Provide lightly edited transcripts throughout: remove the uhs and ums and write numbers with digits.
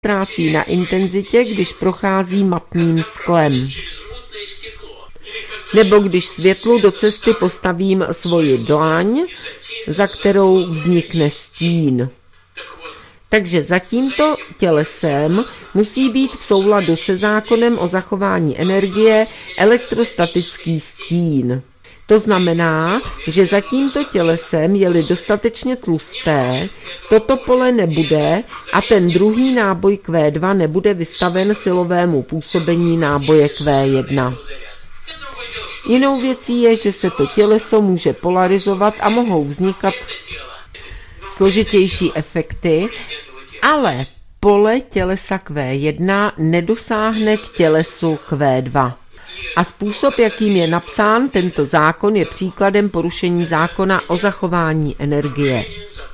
ztrácí na intenzitě, když prochází matným sklem. Nebo když světlu do cesty postavím svoji dlaň, za kterou vznikne stín. Takže za tímto tělesem musí být v souladu se zákonem o zachování energie elektrostatický stín. To znamená, že za tímto tělesem, je-li dostatečně tlusté, toto pole nebude a ten druhý náboj Q2 nebude vystaven silovému působení náboje Q1. Jinou věcí je, že se to těleso může polarizovat a mohou vznikat složitější efekty, ale pole tělesa Q1 nedosáhne k tělesu Q2. A způsob, jakým je napsán tento zákon, je příkladem porušení zákona o zachování energie.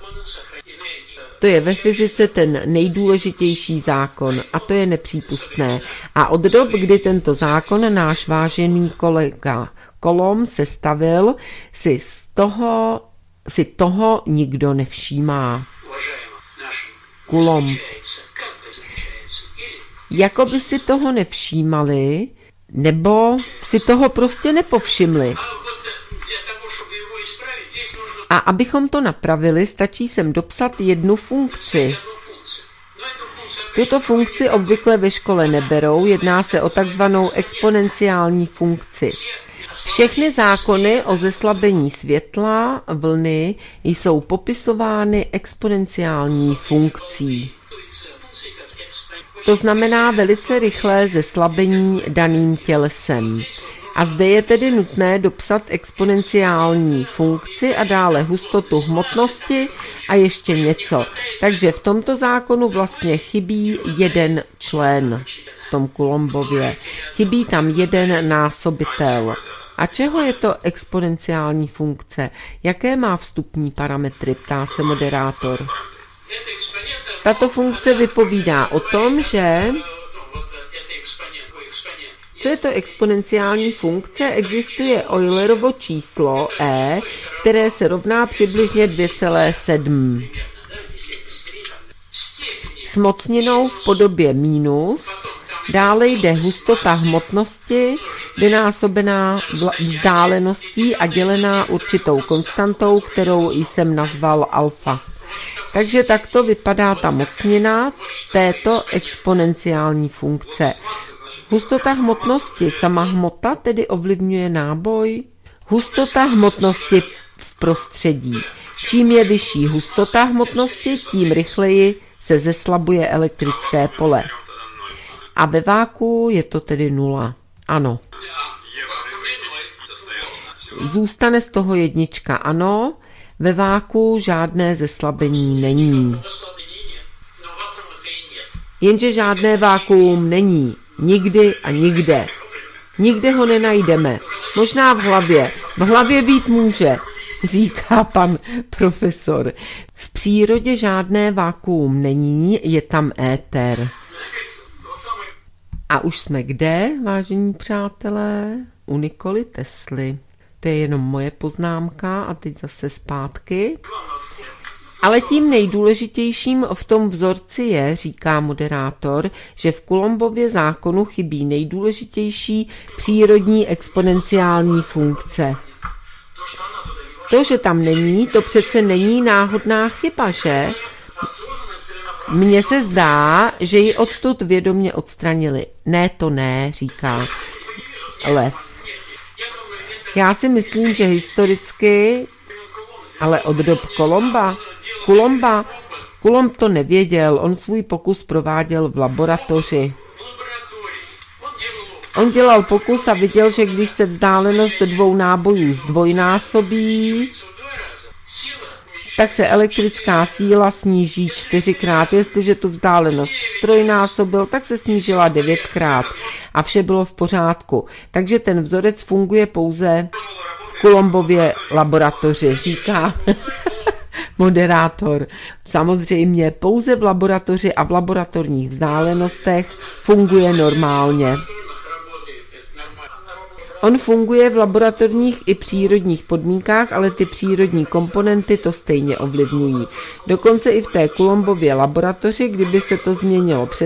To je ve fyzice ten nejdůležitější zákon a to je nepřípustné. A od dob, kdy tento zákon náš vážený kolega Coulomb sestavil, si toho nikdo nevšímá. Coulomb. Jako by si toho nevšímali, nebo si toho prostě nepovšimli. A abychom to napravili, stačí sem dopsat jednu funkci. Tuto funkci obvykle ve škole neberou, jedná se o takzvanou exponenciální funkci. Všechny zákony o zeslabení světla, vlny, jsou popisovány exponenciální funkcí. To znamená velice rychlé zeslabení daným tělesem. A zde je tedy nutné dopsat exponenciální funkci a dále hustotu hmotnosti a ještě něco. Takže v tomto zákonu vlastně chybí jeden člen, v tom Coulombově. Chybí tam jeden násobitel. A čeho je to exponenciální funkce? Jaké má vstupní parametry, ptá se moderátor. Tato funkce vypovídá o tom, že... Co je to exponenciální funkce? Existuje Eulerovo číslo E, které se rovná přibližně 2,7. S mocninou v podobě mínus. Dále jde hustota hmotnosti, vynásobená vzdáleností a dělená určitou konstantou, kterou jsem nazval alfa. Takže takto vypadá ta mocnina této exponenciální funkce. Hustota hmotnosti, sama hmota tedy ovlivňuje náboj? Hustota hmotnosti v prostředí. Čím je vyšší hustota hmotnosti, tím rychleji se zeslabuje elektrické pole. A ve váku je to tedy 0. Ano. Zůstane z toho jednička, ano. Ve váku žádné zeslabení není. Jenže žádné vákuum není. Nikdy a nikde. Nikde ho nenajdeme. Možná v hlavě. V hlavě být může, říká pan profesor. V přírodě žádné vákuum není, je tam éter. A už jsme kde, vážení přátelé? U Nikoly Tesly. To je jenom moje poznámka a teď zase zpátky. Ale tím nejdůležitějším v tom vzorci je, říká moderátor, že v Coulombově zákonu chybí nejdůležitější přírodní exponenciální funkce. To, že tam není, to přece není náhodná chyba, že? Mně se zdá, že ji odtud vědomě odstranili. Ne, to ne, říká Lev. Já si myslím, že historicky, ale od dob Coulomb to nevěděl, on svůj pokus prováděl v laboratoři. On dělal pokus a viděl, že když se vzdálenost dvou nábojů zdvojnásobí, tak se elektrická síla sníží 4krát. Jestliže tu vzdálenost trojnásobil, tak se snížila 9krát a vše bylo v pořádku. Takže ten vzorec funguje pouze v Coulombově laboratoři, říká moderátor. Samozřejmě pouze v laboratoři a v laboratorních vzdálenostech funguje normálně. On funguje v laboratorních i přírodních podmínkách, ale ty přírodní komponenty to stejně ovlivňují. Dokonce i v té Columbově laboratoři, kdyby se to změnilo přes